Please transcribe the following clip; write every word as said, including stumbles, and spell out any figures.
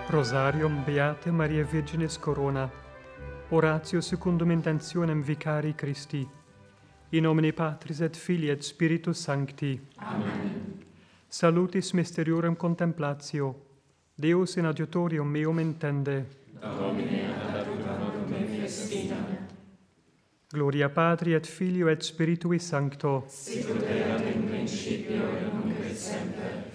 Rosarium Beate Maria Virginis Corona, oratio secundum intentionem vicari Christi, in nomine Patris et Filii et Spiritus Sancti. Amen. Salutis mysteriorem contemplatio, Deus in adiutorium meum intende. Domine ad adiutorium me festina. Gloria Patri et Filio et Spiritui Sancto. Sicut erat in principio et nunc et semper,